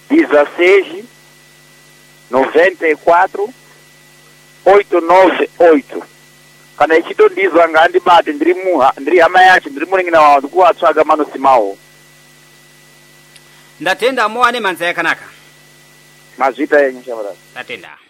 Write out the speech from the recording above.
16 94 898 kana ichitondizwa ngandibate ndiri hama yacho ndiri muringina wawo ndikuwatsvaga manosimawo. Ndatenda muwane manza yakanaka. Mazvita yenyu shavarasi. Ndatenda.